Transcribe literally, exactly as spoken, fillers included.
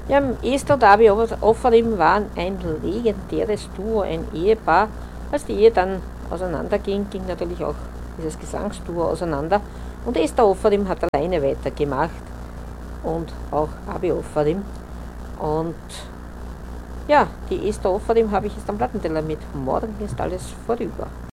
Ja, Esther und Abi Ofarim waren ein legendäres Duo, ein Ehepaar. Als die Ehe dann auseinanderging, ging natürlich auch dieses Gesangsduo auseinander. Und Esther Ofarim hat alleine weitergemacht und auch Abi Ofarim. Und ja, die Esther Ofarim habe ich jetzt am Plattenteller mit. Morgen ist alles vorüber.